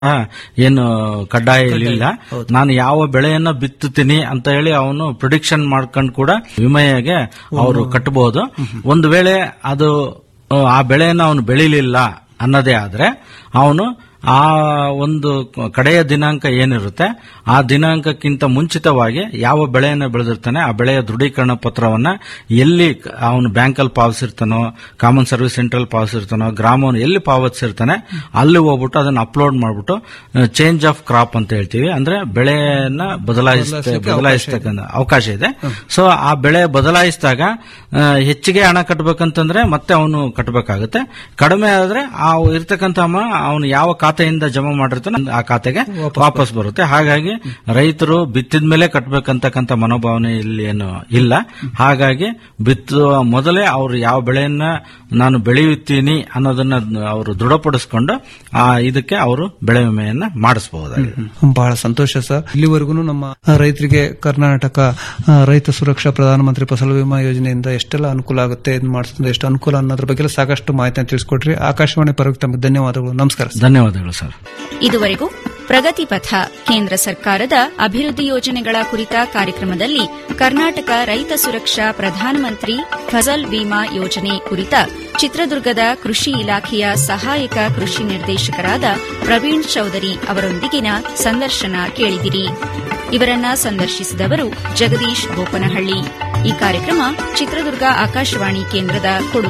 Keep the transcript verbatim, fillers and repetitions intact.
ಏನು ಕಡ್ಡಾಯ ಇಲ್ಲ. ನಾನು ಯಾವ ಬೆಳೆಯನ್ನ ಬಿತ್ತುತ್ತೀನಿ ಅಂತ ಹೇಳಿ ಅವನು ಪ್ರಿಡಿಕ್ಷನ್ ಮಾಡ್ಕೊಂಡು ಕೂಡ ವಿಮೆಗೆ ಅವರು ಕಟ್ಟಬಹುದು. ಒಂದು ವೇಳೆ ಅದು ಆ ಬೆಳೆಯನ್ನು ಅವನು ಬೆಳಿಲಿಲ್ಲ ಅನ್ನೋದೇ ಆದ್ರೆ ಅವನು ಆ ಒಂದು ಕಡೆಯ ದಿನಾಂಕ ಏನಿರುತ್ತೆ ಆ ದಿನಾಂಕಕ್ಕಿಂತ ಮುಂಚಿತವಾಗಿ ಯಾವ ಬೆಳೆಯನ್ನು ಬೆಳೆದಿರ್ತಾನೆ ಆ ಬೆಳೆಯ ದೃಢೀಕರಣ ಪತ್ರವನ್ನ ಎಲ್ಲಿ ಅವನು ಬ್ಯಾಂಕಲ್ಲಿ ಪಾವತಿಸಿರ್ತಾನೋ, ಕಾಮನ್ ಸರ್ವಿಸ್ ಸೆಂಟ್ರಲ್ ಪಾವತಿಸಿರ್ತಾನೋ, ಗ್ರಾಮವನ್ನು ಎಲ್ಲಿ ಪಾವತಿಸಿರ್ತಾನೆ ಅಲ್ಲಿ ಹೋಗ್ಬಿಟ್ಟು ಅದನ್ನ ಅಪ್ಲೋಡ್ ಮಾಡ್ಬಿಟ್ಟು ಚೇಂಜ್ ಆಫ್ ಕ್ರಾಪ್ ಅಂತ ಹೇಳ್ತೀವಿ, ಅಂದ್ರೆ ಬೆಳೆಯನ್ನ ಬದಲಾಯಿಸ ಬದಲಾಯಿಸತಕ್ಕಂಥ ಅವಕಾಶ ಇದೆ. ಸೊ ಆ ಬೆಳೆ ಬದಲಾಯಿಸಿದಾಗ ಹೆಚ್ಚಿಗೆ ಹಣ ಕಟ್ಟಬೇಕಂತಂದ್ರೆ ಮತ್ತೆ ಅವನು ಕಟ್ಟಬೇಕಾಗುತ್ತೆ. ಕಡಿಮೆ ಆದ್ರೆ ಆ ಇರ್ತಕ್ಕಂಥ ಹಣ ಅವನು ಯಾವ ಖಾತೆಯಿಂದ ಜಮಾ ಮಾಡಿರ್ತಾನೆ ಆ ಖಾತೆಗೆ ವಾಪಸ್ ಬರುತ್ತೆ. ಹಾಗಾಗಿ ರೈತರು ಬಿತ್ತಿದ ಮೇಲೆ ಕಟ್ಟಬೇಕಂತಕ್ಕಂಥ ಮನೋಭಾವನೆ ಇಲ್ಲಿ ಏನು ಇಲ್ಲ. ಹಾಗಾಗಿ ಬಿತ್ತುವ ಮೊದಲೇ ಅವರು ಯಾವ ಬೆಳೆಯನ್ನ ನಾನು ಬೆಳೆಯುತ್ತೀನಿ ಅನ್ನೋದನ್ನ ಅವರು ದೃಢಪಡಿಸಿಕೊಂಡು ಆ ಇದಕ್ಕೆ ಅವರು ಬೆಳೆ ವಿಮೆಯನ್ನ ಮಾಡಿಸಬಹುದಾಗಿದೆ. ಬಹಳ ಸಂತೋಷ ಸರ್. ಇಲ್ಲಿವರೆಗೂ ನಮ್ಮ ರೈತರಿಗೆ ಕರ್ನಾಟಕ ರೈತ ಸುರಕ್ಷಾ ಪ್ರಧಾನಮಂತ್ರಿ ಫಸಲ್ ವಿಮಾ ಯೋಜನೆಯಿಂದ ಎಷ್ಟೆಲ್ಲ ಅನುಕೂಲ ಆಗುತ್ತೆ, ಇದು ಮಾಡಿಸಿದ್ರೆ ಎಷ್ಟು ಅನುಕೂಲ ಅನ್ನೋದ್ರ ಬಗ್ಗೆ ಸಾಕಷ್ಟು ಮಾಹಿತಿಯನ್ನು ತಿಳಿಸಿಕೊಟ್ರಿ. ಆಕಾಶವಾಣಿ ಪರವಾಗಿ ತಮಗೆ ಧನ್ಯವಾದಗಳು. ನಮಸ್ಕಾರ. ಧನ್ಯವಾದಗಳು ಸರ್. ಇದುವರೆಗೂ ಪ್ರಗತಿ ಪಥ ಕೇಂದ್ರ ಸರ್ಕಾರದ ಅಭಿವೃದ್ಧಿ ಯೋಜನೆಗಳ ಕುರಿತ ಕಾರ್ಯಕ್ರಮದಲ್ಲಿ ಕರ್ನಾಟಕ ರೈತ ಸುರಕ್ಷಾ ಪ್ರಧಾನಮಂತ್ರಿ ಫಸಲ್ ಬಿಮಾ ಯೋಜನೆ ಕುರಿತ ಚಿತ್ರದುರ್ಗದ ಕೃಷಿ ಇಲಾಖೆಯ ಸಹಾಯಕ ಕೃಷಿ ನಿರ್ದೇಶಕರಾದ ಪ್ರವೀಣ್ ಚೌಧರಿ ಅವರೊಂದಿಗಿನ ಸಂದರ್ಶನ ಕೇಳಿದಿರಿ. ಇವರನ್ನ ಸಂದರ್ಶಿಸಿದವರು ಜಗದೀಶ್ ಬೋಪನಹಳ್ಳಿ. ಈ ಕಾರ್ಯಕ್ರಮ ಚಿತ್ರದುರ್ಗ ಆಕಾಶವಾಣಿ ಕೇಂದ್ರದ ಕೊಡುಗೆ.